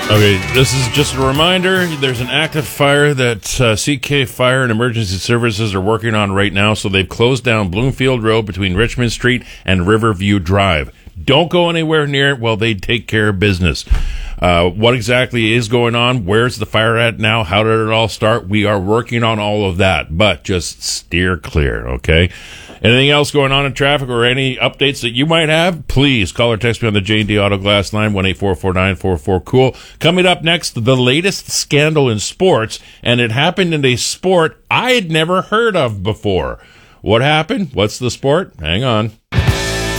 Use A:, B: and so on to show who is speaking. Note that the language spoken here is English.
A: Okay, this is just a reminder. There's an active fire that CK Fire and Emergency Services are working on right now, so they've closed down Bloomfield Road between Richmond Street and Riverview Drive. Don't go anywhere near it while they take care of business. What exactly is going on? Where's the fire at now? How did it all start? We are working on all of that, but just steer clear, okay? Anything else going on in traffic or any updates that you might have? Please call or text me on the J&D Auto Glass line, 1-844-944-COOL. Coming up next, the latest scandal in sports, and it happened in a sport I had never heard of before. What happened? What's the sport? Hang on.